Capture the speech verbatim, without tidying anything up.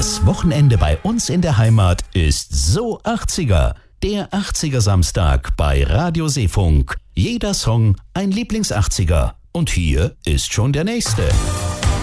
Das Wochenende bei uns in der Heimat ist so achtziger. Der achtziger Samstag bei Radio Seefunk. Jeder Song ein Lieblings-achtziger. Und hier ist schon der nächste.